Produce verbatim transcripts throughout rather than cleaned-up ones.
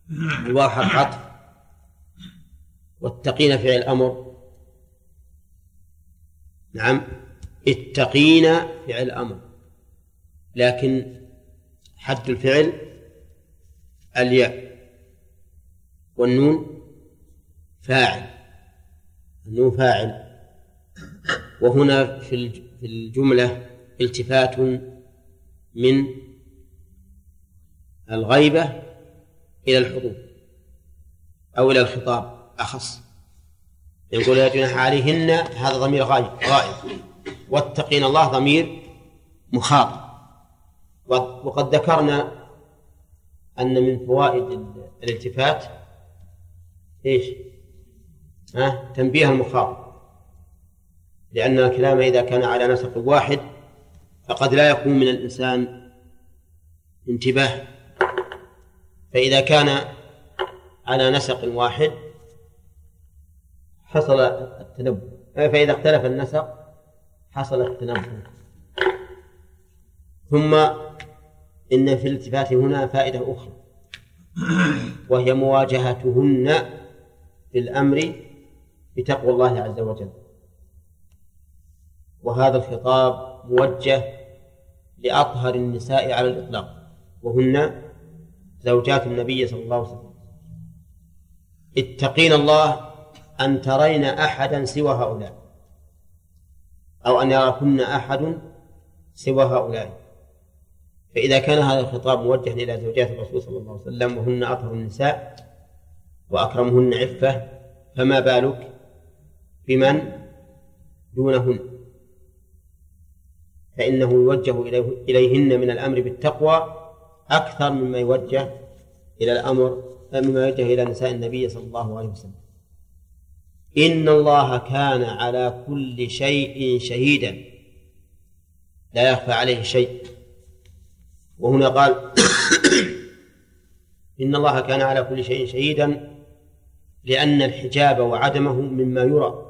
الواو حرف عطف، واتقين فعل أمر. نعم، اتقين فعل أمر، لكن حد الفعل الياء، والنون فاعل، النون فاعل. وهنا في الجملة التفات من الغيبة إلى الحضور أو إلى الخطاب أخص. يقول لا جناح عليهن، هذا ضمير غائب، واتقين الله ضمير مخاطب. وقد ذكرنا أن من فوائد الالتفات إيش؟ ها؟ تنبيه المخاطب، لأن الكلام إذا كان على نسق واحد فقد لا يكون من الإنسان انتباه، فإذا كان على نسق واحد حصل التنبه، فإذا اختلف النسق حصل التنبه. ثم إن في الالتفات هنا فائدة أخرى، وهي مواجهتهن في الأمر بتقوى الله عز وجل. وهذا الخطاب موجه لأطهر النساء على الإطلاق، وهن زوجات النبي صلى الله عليه وسلم. اتقين الله أن ترين أحدا سوى هؤلاء، أو أن يراكن أحد سوى هؤلاء. فإذا كان هذا الخطاب موجه إلى زوجات الرسول صلى الله عليه وسلم وهن أطهر النساء وأكرمهن عفة، فما بالك بمن دونهن؟ فإنه يوجه إليهن من الأمر بالتقوى أكثر مما يوجه إلى الأمر مما يوجه إلى نساء النبي صلى الله عليه وسلم. إن الله كان على كل شيء شهيدا، لا يخفى عليه شيء. وهنا قال إن الله كان على كل شيء شهيدا، لأن الحجاب وعدمه مما يرى،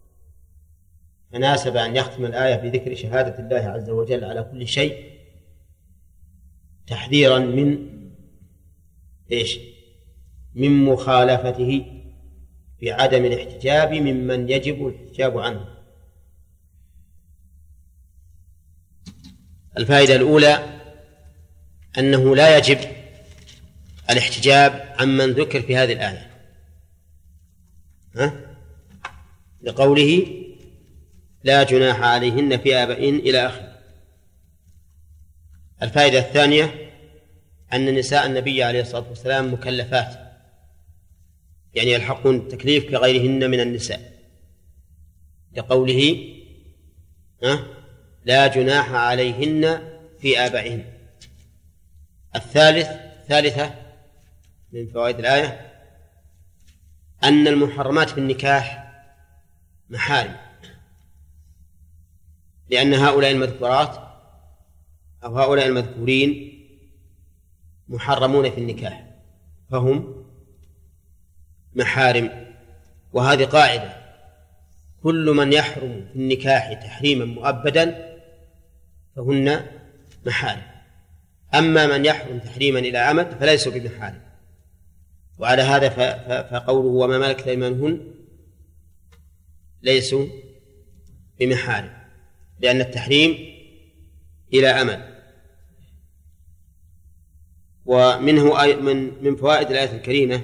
فناسب أن يختم الآية بذكر شهادة الله عز وجل على كل شيء، تحذيرا من إيش؟ من مخالفته بعدم الاحتجاب ممن يجب الحجاب عنه. الفائدة الأولى أنه لا يجب الاحتجاب عمن ذكر في هذه الآية، ها؟ لقوله لا جناح عليهن في آبائهن إلى آخره. الفائدة الثانية أن نساء النبي عليه الصلاة والسلام مكلفات، يعني يلحقون التكليف كغيرهن من النساء، لقوله ها؟ لا جناح عليهن في آبائهن. الثالث ثالثة من فوائد الآية أن المحرمات في النكاح محارم، لأن هؤلاء المذكورات أو هؤلاء المذكورين محرمون في النكاح، فهم محارم. وهذه قاعدة: كل من يحرم في النكاح تحريما مؤبدا فهن محارم، أما من يحرم تحريما إلى أمد فليسوا بمحارم. وعلى هذا فقوله وما ملكت أيمانهن ليسوا بمحارم، لأن التحريم إلى أمد. ومنه من من فوائد الآية الكريمة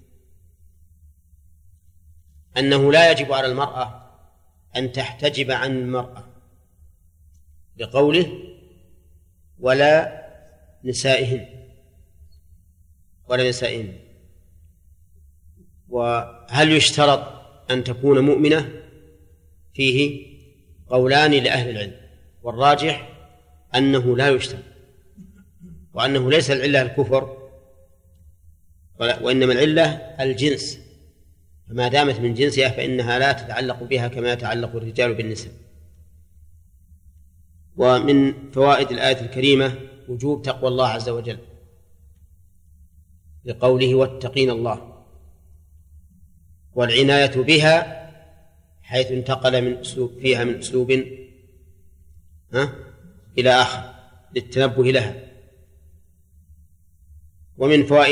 أنه لا يجب على المرأة أن تحتجب عن المرأة، لقوله ولا نسائهن ولا نسائهن. وهل يشترط أن تكون مؤمنة؟ فيه قولان لأهل العلم، والراجح أنه لا يشترط، وأنه ليس العلة الكفر، وإنما العلة الجنس، فما دامت من جنسها فإنها لا تتعلق بها كما يتعلق الرجال بالنساء. ومن فوائد الآية الكريمة وجوب تقوى الله عز وجل، لقوله واتقين الله، والعناية بها حيث انتقل من أسلوب فيها من أسلوب ها إلى آخر للتنبه لها. ومن فوائد